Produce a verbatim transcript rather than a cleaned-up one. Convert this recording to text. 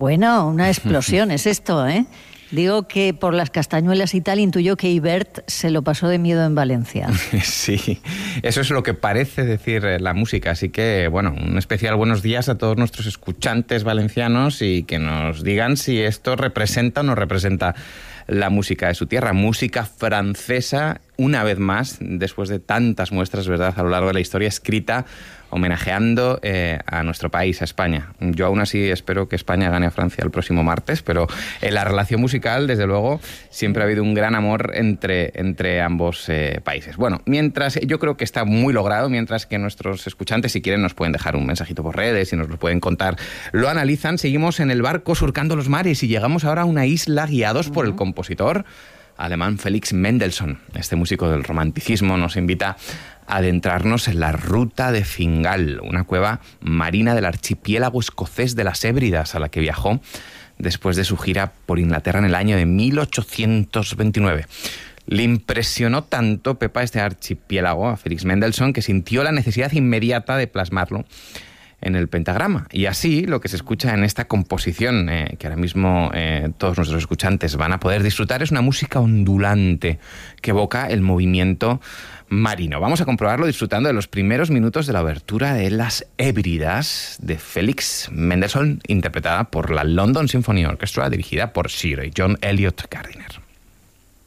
Bueno, una explosión es esto, ¿eh? Digo que por las castañuelas y tal intuyo que Ibert se lo pasó de miedo en Valencia. Sí, eso es lo que parece decir la música. Así que, bueno, un especial buenos días a todos nuestros escuchantes valencianos y que nos digan si esto representa o no representa la música de su tierra. Música francesa, una vez más, después de tantas muestras, ¿verdad?, a lo largo de la historia, escrita homenajeando eh, a nuestro país, a España. Yo aún así espero que España gane a Francia el próximo martes, pero en la relación musical, desde luego, siempre ha habido un gran amor entre, entre ambos eh, países. Bueno, mientras yo creo que está muy logrado, mientras que nuestros escuchantes, si quieren, nos pueden dejar un mensajito por redes y nos lo pueden contar, lo analizan. Seguimos en el barco surcando los mares y llegamos ahora a una isla guiados por el compositor alemán Felix Mendelssohn. Este músico del romanticismo nos invita a adentrarnos en la Ruta de Fingal, una cueva marina del archipiélago escocés de las Hébridas a la que viajó después de su gira por Inglaterra en el año de mil ochocientos veintinueve. Le impresionó tanto, Pepa, este archipiélago a Felix Mendelssohn que sintió la necesidad inmediata de plasmarlo en el pentagrama. Y así, lo que se escucha en esta composición, eh, que ahora mismo eh, todos nuestros escuchantes van a poder disfrutar, es una música ondulante que evoca el movimiento marino. Vamos a comprobarlo disfrutando de los primeros minutos de la obertura de Las Hébridas de Felix Mendelssohn, interpretada por la London Symphony Orchestra, dirigida por Sir John Eliot Gardiner.